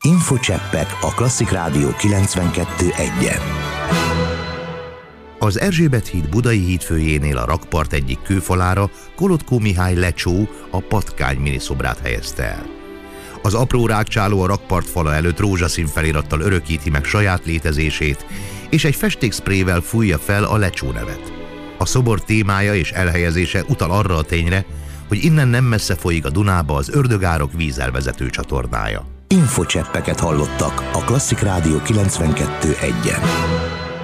Infocseppek a Klasszik Rádió 92.1-en. Az Erzsébet híd budai hídfőjénél a rakpart egyik kőfalára Kolotkó Mihály lecsó, a patkány miniszobrát helyezte el. Az apró rágcsáló a rakpart fala előtt rózsaszín felirattal örökíti meg saját létezését, és egy festékszprével fújja fel a lecsó nevet. A szobor témája és elhelyezése utal arra a tényre, hogy innen nem messze folyik a Dunába az Ördögárok vízelvezető csatornája. Infocseppeket hallottak a Klasszik Rádió 92.1-en.